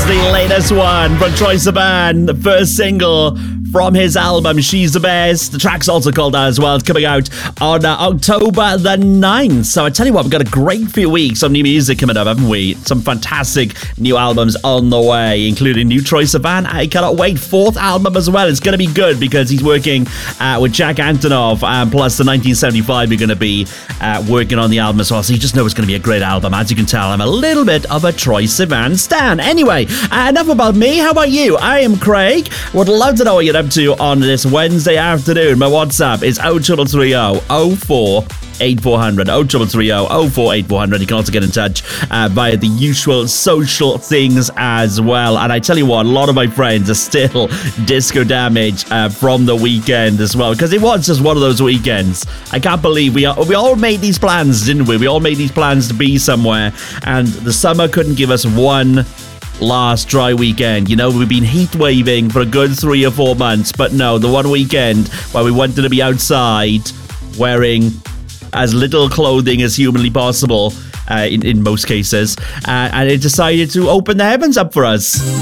the latest one from Troye Sivan, the first single from his album She's the Best. The track's also called that as well. It's coming out on October the 9th. So I tell you what, we've got a great few weeks of new music coming up, haven't we? Some fantastic new albums on the way, including new Troye Sivan. I cannot wait. Fourth album as well. It's going to be good because he's working with Jack Antonoff, and plus the 1975 are going to be working on the album as well. So you just know it's going to be a great album. As you can tell, I'm a little bit of a Troye Sivan stan. Anyway, enough about me. How about you? I am Craig. Would love to know what you're up to on this Wednesday afternoon. My WhatsApp is 0330 04 8400 0330 04 8400. You can also get in touch via the usual social things as well. And I tell you what, a lot of my friends are still disco damage from the weekend as well, because it was just one of those weekends. I can't believe we all made these plans, didn't we? We all made these plans to be somewhere, and the summer couldn't give us one last dry weekend. You know, we've been heat waving for a good 3 or 4 months, but no, the one weekend where we wanted to be outside wearing as little clothing as humanly possible in most cases, and it decided to open the heavens up for us.